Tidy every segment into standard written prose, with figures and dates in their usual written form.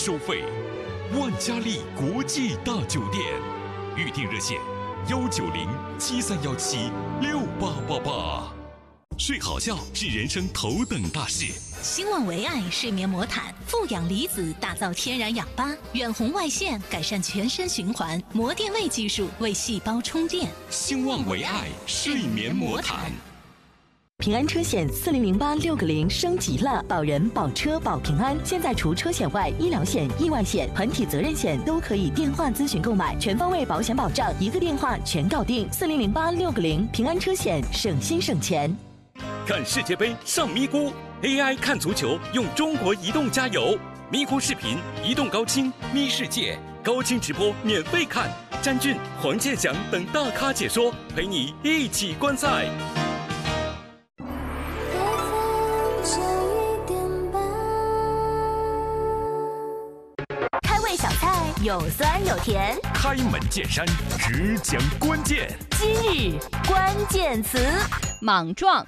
收费。万家丽国际大酒店，预订热线19073176888。睡好觉是人生头等大事。 兴旺维爱睡眠魔毯，富氧离子打造天然氧吧，远红外线改善全身循环，膜电位技术为细胞充电。 兴旺维爱睡眠魔毯。 平安车险4008-6个0升级了，保人、保车、保平安。现在除车险外，医疗险、意外险、团体责任险都可以电话咨询购买，全方位保险保障，一个电话全搞定。4008-6个0，平安车险，省心省钱。 看世界杯上咪咕 ，AI 看足球用中国移动加油，咪咕视频、移动高清、咪世界高清直播免费看，詹俊、黄健翔等大咖解说，陪你一起观赛。 开胃小菜有酸有甜， 开门见山，只讲关键。 今日关键词： 莽撞。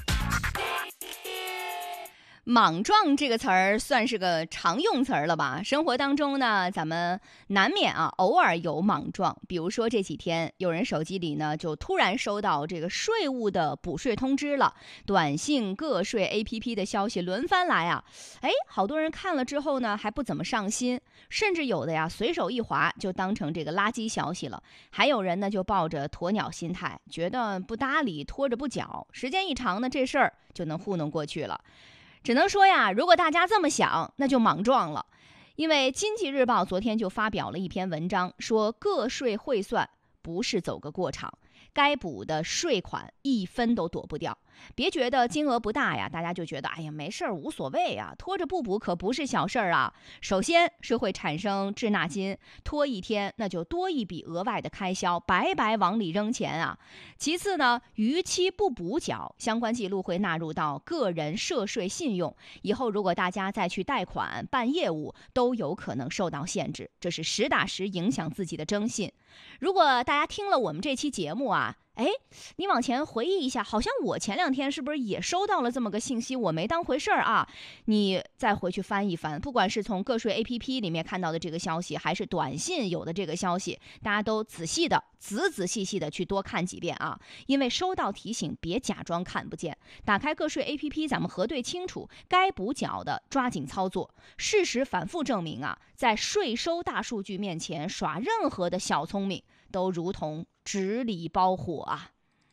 莽撞这个词儿算是个常用词儿了吧？生活当中呢，咱们难免偶尔有莽撞。比如说这几天，有人手机里呢就突然收到这个税务的补税通知了，短信、个税 APP 的消息轮番来啊！好多人看了之后呢，还不怎么上心，甚至有的随手一划就当成这个垃圾消息了。还有人呢就抱着鸵鸟心态，觉得不搭理，拖着不缴，时间一长呢，这事儿就能糊弄过去了。只能说呀，如果大家这么想，那就莽撞了。因为经济日报昨天就发表了一篇文章，说个税汇算不是走个过场，该补的税款1分都躲不掉。别觉得金额不大呀，大家就觉得没事儿无所谓啊，拖着不补可不是小事儿啊。首先是会产生滞纳金，拖一天那就多一笔额外的开销，白白往里扔钱啊。其次呢，逾期不补缴，相关记录会纳入到个人涉税信用，以后如果大家再去贷款办业务都有可能受到限制，这是实打实影响自己的征信。如果大家听了我们这期节目你往前回忆一下，好像我前2天是不是也收到了这么个信息，我没当回事儿啊？你再回去翻一翻，不管是从个税 APP 里面看到的这个消息，还是短信有的这个消息，大家都仔细的去多看几遍啊！因为收到提醒，别假装看不见，打开个税 APP， 咱们核对清楚，该补缴的抓紧操作。事实反复证明在税收大数据面前耍任何的小聪明，都如同纸里包火啊！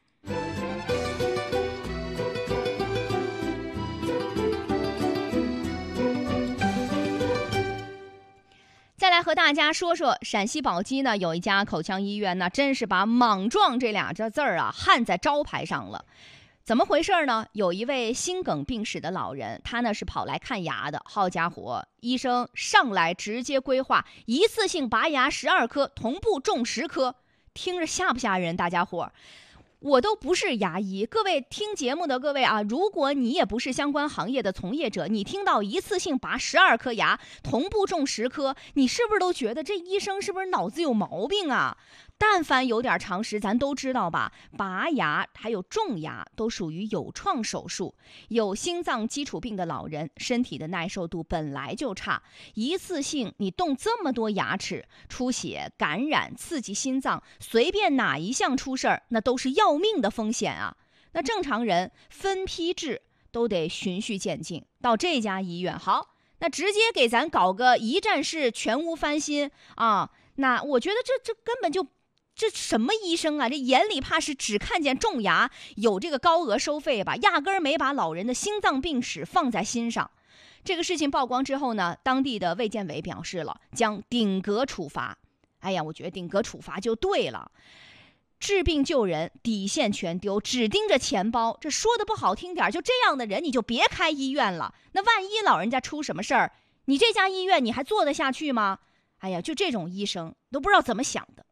再来和大家说说陕西宝鸡呢，有一家口腔医院呢，真是把莽撞这俩字儿焊在招牌上了。怎么回事呢？有一位心梗病史的老人，他呢是跑来看牙的。好家伙，医生上来直接规划一次性拔牙12颗，同步种10颗，听着吓不吓人？大家伙，我都不是牙医，各位听节目的各位如果你也不是相关行业的从业者，你听到一次性拔12颗牙，同步种10颗，你是不是都觉得这医生是不是脑子有毛病啊？但凡有点常识，咱都知道吧，拔牙还有种牙都属于有创手术。有心脏基础病的老人，身体的耐受度本来就差，一次性你动这么多牙齿，出血、感染、刺激心脏，随便哪一项出事儿，那都是要命的风险啊。那正常人分批治都得循序渐进，到这家医院好，那直接给咱搞个一站式全屋翻新啊！那我觉得这根本就这什么医生啊？这眼里怕是只看见种牙有这个高额收费吧，压根儿没把老人的心脏病史放在心上。这个事情曝光之后呢，当地的卫健委表示了将顶格处罚。我觉得顶格处罚就对了。治病救人，底线全丢，只盯着钱包，这说的不好听点，就这样的人你就别开医院了。那万一老人家出什么事儿，你这家医院你还做得下去吗？就这种医生都不知道怎么想的。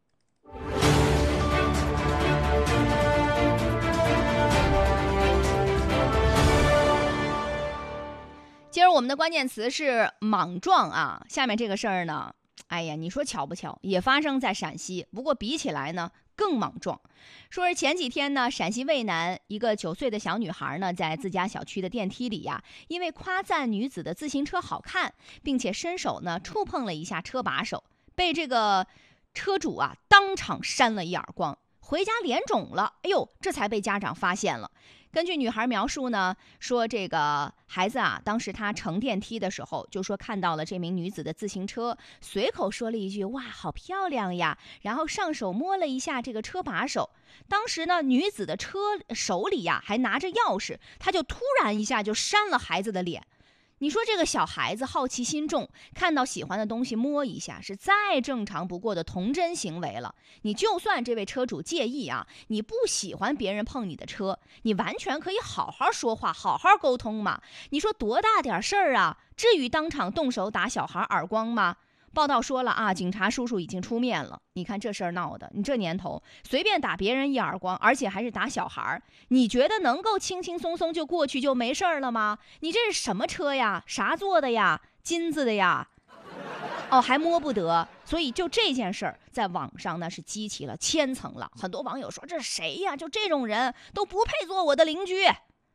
今儿我们的关键词是莽撞啊。下面这个事儿呢，你说巧不巧，也发生在陕西，不过比起来呢， 更莽撞。说是前几天呢，陕西渭南一个9岁的小女孩呢，在自家小区的电梯里呀，因为夸赞女子的自行车好看，并且伸手呢触碰了一下车把手，被这个车主啊当场扇了一耳光，回家脸肿了，哎呦，这才被家长发现了。根据女孩描述呢，说这个孩子啊，当时他乘电梯的时候，就说看到了这名女子的自行车，随口说了一句哇，好漂亮呀，然后上手摸了一下这个车把手。当时呢，女子的车手里呀还拿着钥匙，他就突然一下就扇了孩子的脸。你说这个小孩子好奇心重，看到喜欢的东西摸一下是再正常不过的童真行为了。你就算这位车主介意啊，你不喜欢别人碰你的车，你完全可以好好说话，好好沟通嘛。你说多大点事儿啊，至于当场动手打小孩耳光吗？报道说了啊，警察叔叔已经出面了。你看这事儿闹的，你这年头随便打别人一耳光，而且还是打小孩，你觉得能够轻轻松松就过去就没事儿了吗？你这是什么车呀？啥做的呀？金子的呀？哦，还摸不得。所以就这件事儿在网上呢是激起了千层浪，很多网友说这是谁呀？就这种人都不配做我的邻居。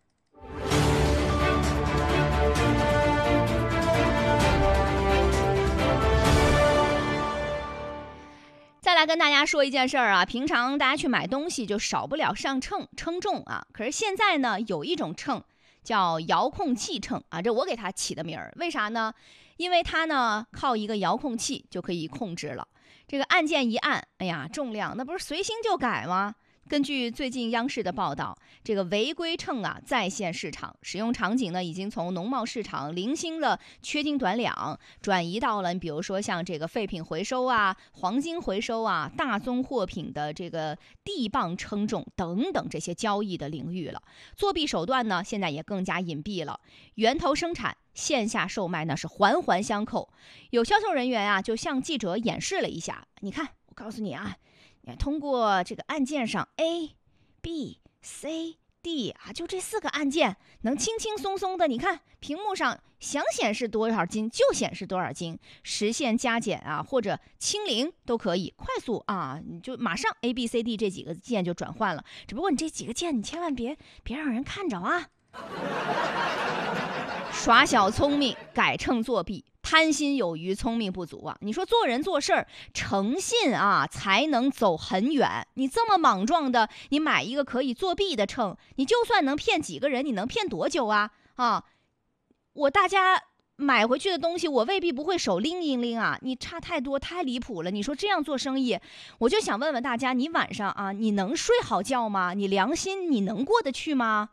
再来跟大家说一件事儿啊，平常大家去买东西就少不了上秤称重啊，可是现在呢有一种秤叫遥控器秤啊，这我给它起的名儿，为啥呢？因为它呢靠一个遥控器就可以控制了，这个按键一按，哎呀，重量那不是随心就改吗？根据最近央视的报道，这个违规秤啊再现市场，使用场景呢已经从农贸市场零星的缺斤短两，转移到了比如说像这个废品回收啊、黄金回收啊、大宗货品的这个地磅称重等等这些交易的领域了。作弊手段呢现在也更加隐蔽了，源头生产线下售卖呢是环环相扣。有销售人员啊就向记者演示了一下，你看，我告诉你啊，通过这个按键上 A、B、C、D 啊，就这4个按键，能轻轻松松的，你看屏幕上想显示多少斤就显示多少斤，实现加减啊或者清零都可以，快速啊，你就马上 A、B、C、D 这几个键就转换了。只不过你这几个键你千万别让人看着啊。耍小聪明，改秤作弊，贪心有余，聪明不足啊！你说做人做事儿，诚信啊，才能走很远。你这么莽撞的，你买一个可以作弊的秤，你就算能骗几个人，你能骗多久啊？大家买回去的东西，我未必不会手拎一拎啊！你差太多，太离谱了！你说这样做生意，我就想问问大家，你晚上啊，你能睡好觉吗？你良心你能过得去吗？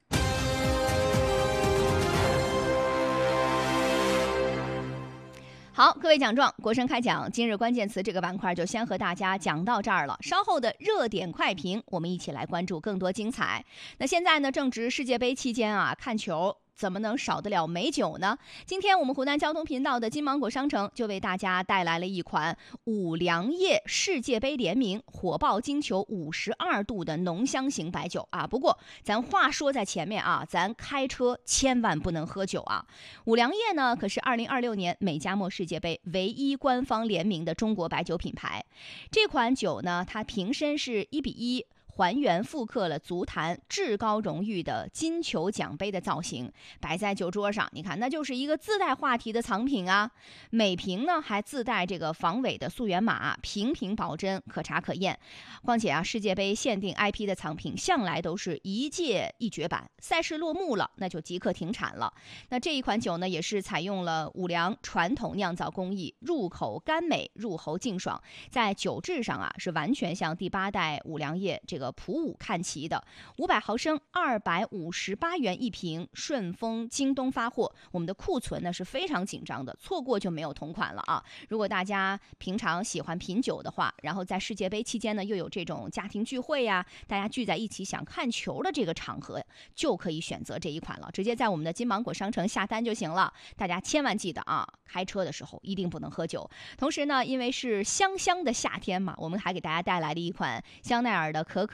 好，各位奖状，国声开讲，今日关键词这个板块就先和大家讲到这儿了。稍后的热点快评，我们一起来关注更多精彩。那现在呢，正值世界杯期间啊，看球怎么能少得了美酒呢？今天我们湖南交通频道的金芒果商城就为大家带来了一款五粮液世界杯联名火爆金球52度的浓香型白酒啊。不过咱话说在前面啊，咱开车千万不能喝酒啊。五粮液呢可是2026年美加墨世界杯唯一官方联名的中国白酒品牌。这款酒呢，它瓶身是1:1还原复刻了足坛至高荣誉的金球奖杯的造型，摆在酒桌上，你看那就是一个自带话题的藏品啊。每瓶呢还自带这个防伪的溯源码，瓶瓶保真，可查可验。况且啊，世界杯限定 IP 的藏品向来都是一届一绝版，赛事落幕了那就即刻停产了。那这一款酒呢，也是采用了五粮传统酿造工艺，入口甘美，入喉净爽，在酒质上啊是完全向第8代五粮液这个普五看齐的。500毫升258元一瓶，顺丰京东发货。我们的库存呢是非常紧张的，错过就没有同款了啊。如果大家平常喜欢品酒的话，然后在世界杯期间呢又有这种家庭聚会呀，大家聚在一起想看球的这个场合，就可以选择这一款了，直接在我们的金芒果商城下单就行了。大家千万记得啊，开车的时候一定不能喝酒。同时呢，因为是香香的夏天嘛，我们还给大家带来了一款香奈儿的可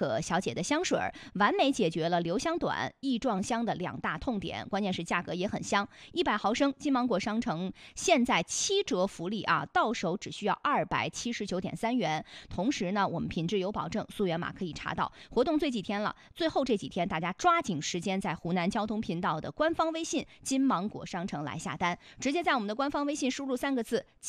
可小姐的香水，完美解决了留香短、易撞香的2大痛点，关键是价格也很香，100毫升金芒果商城现在7折福利啊，到手只需要279.3元。同时呢，我们品质有保证，溯源码可以查到。活动最几天了，最后这几天大家抓紧时间在湖南交通频道的官方微信金芒果商城来下单，直接在我们的官方微信输入3个字